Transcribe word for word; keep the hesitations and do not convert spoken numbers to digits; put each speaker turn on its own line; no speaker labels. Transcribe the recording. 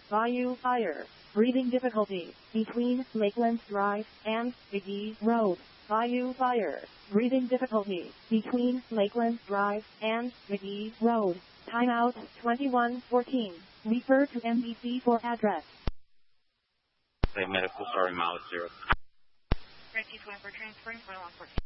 Bayou Fire. Breathing difficulty between Lakeland Drive and McGee Road. Bayou Fire. Breathing difficulty between Lakeland Drive and McGee Road. Timeout twenty-one fourteen. Refer to M B C for address.
Say medical, sorry, mileage zero.
Red Keys one for transferring for one fourteen.